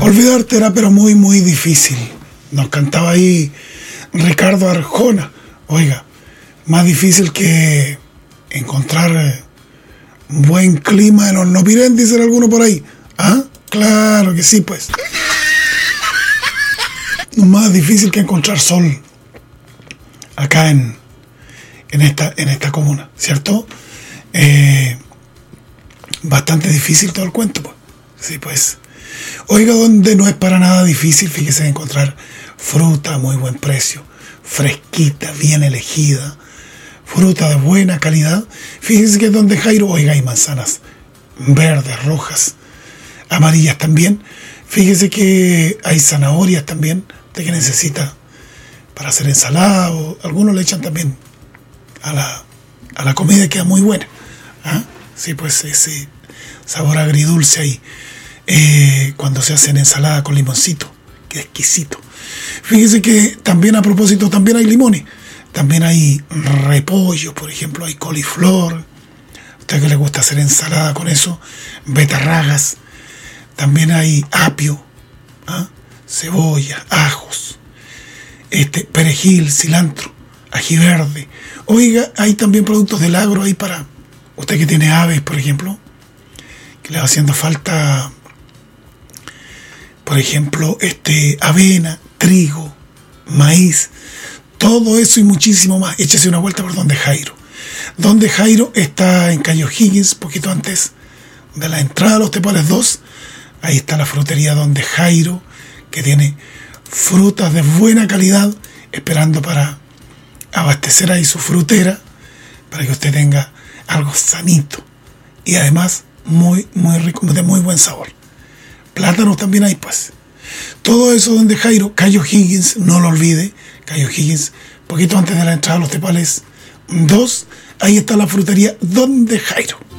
Olvidarte era pero muy muy difícil. Nos cantaba ahí Ricardo Arjona. Oiga, más difícil que encontrar buen clima en Hornopiren, dicen algunos por ahí. ¿Ah? Claro que sí, pues. Más difícil que encontrar sol acá en esta comuna, ¿cierto? Bastante difícil todo el cuento, pues. Sí, pues. Oiga, donde no es para nada difícil, fíjese, encontrar fruta a muy buen precio, fresquita, bien elegida, fruta de buena calidad. Fíjese que es donde Jairo, oiga, hay manzanas verdes, rojas, amarillas también. Fíjese que hay zanahorias también, de que necesita para hacer ensalada, o algunos le echan también a la comida, queda muy buena. ¿Ah? Sí, pues ese sabor agridulce ahí. Cuando se hace en ensalada con limoncito, que exquisito. Fíjese que también, a propósito, también hay limones, también hay repollo, por ejemplo, hay coliflor. A usted que le gusta hacer ensalada con eso, betarragas, también hay apio, ¿ah? Cebolla, ajos, perejil, cilantro, ají verde. Oiga, hay también productos del agro ahí para usted que tiene aves, por ejemplo, que le va haciendo falta, por ejemplo, avena, trigo, maíz, todo eso y muchísimo más. Échese una vuelta por donde Jairo. Donde Jairo está en Cayo Higgins, poquito antes de la entrada a los Tepales 2. Ahí está la frutería Donde Jairo, que tiene frutas de buena calidad, esperando para abastecer ahí su frutera, para que usted tenga algo sanito y además muy, muy rico, de muy buen sabor. Plátanos también hay, pues. Todo eso Donde Jairo, Cayo Higgins, no lo olvide, Cayo Higgins, poquito antes de la entrada a los Tepales 2, ahí está la frutería Donde Jairo.